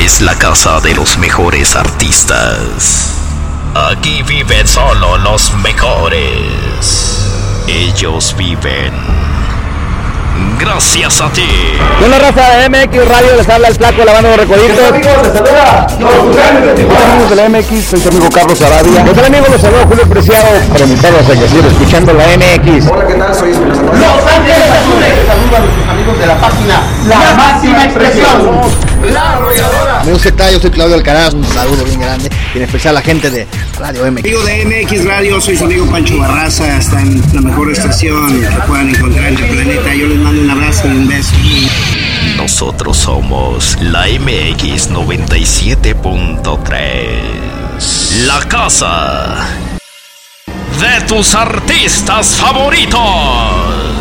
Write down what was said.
es la casa de los mejores artistas. Aquí viven solo los mejores. Ellos viven gracias a ti. Con la raza de MX Radio les habla el Flaco lavando los recoditos. Amigos, les saluda Amigos de la MX, soy su amigo Carlos Arabia. ¿Qué tal, amigos? Los saluda Julio Preciado para invitarlos a que sigan escuchando la MX. Hola, ¿qué tal? Soy Espinosa. Los Ángeles Azules. Saludos a nuestros amigos de la página La Máxima Expresión. La Arrolladora. Amigos, ¿qué tal? Yo soy Claudio Alcaraz, un saludo bien grande, y en especial a la gente de Radio MX. Amigo de MX Radio, soy su amigo Pancho Barraza, está en la mejor estación que puedan encontrar en el planeta. Yo les mando un abrazo y un beso. Nosotros somos la MX 97.3, la casa de tus artistas favoritos.